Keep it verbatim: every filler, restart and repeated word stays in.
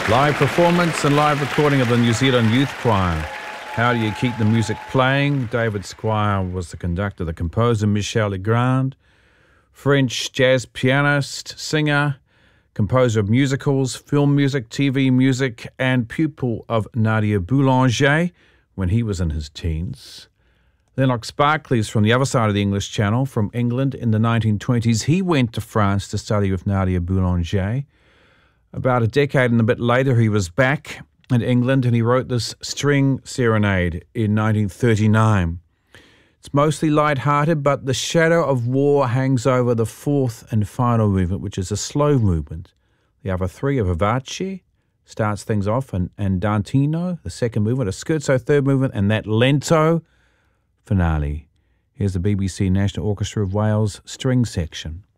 Live performance and live recording of the New Zealand Youth Choir. How do you keep the music playing? David Squire was the conductor. The composer, Michel Legrand, French jazz pianist, singer, composer of musicals, film music, T V music, and pupil of Nadia Boulanger when he was in his teens. Lennox Barclay's from the other side of the English Channel, from England in the nineteen twenties. He went to France to study with Nadia Boulanger. About a decade and a bit later, he was back in England and he wrote this string serenade in nineteen thirty-nine. It's mostly light-hearted, but the shadow of war hangs over the fourth and final movement, which is a slow movement. The other three are Vivace, starts things off, and Andantino, the second movement, a scherzo, third movement, and that lento finale. Here's the B B C National Orchestra of Wales string section.